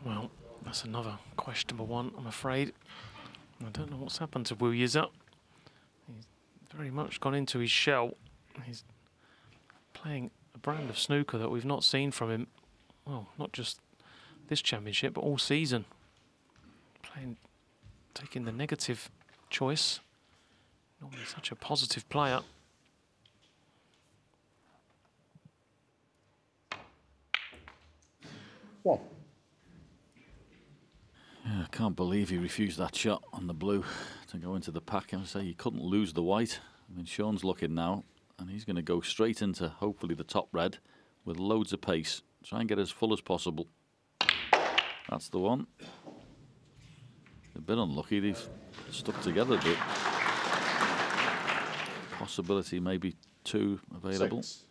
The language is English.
Well, that's another questionable one, I'm afraid. I don't know what's happened to Wu Yiza. He's very much gone into his shell. He's playing a brand of snooker that we've not seen from him, well, not just this championship, but all season. Taking the negative choice. Normally such a positive player. One. Yeah, I can't believe he refused that shot on the blue to go into the pack. I would say he couldn't lose the white. I mean, Sean's looking now, and he's going to go straight into hopefully the top red with loads of pace. Try and get as full as possible. That's the one. A bit unlucky, they've stuck together, but possibility maybe two available. 6.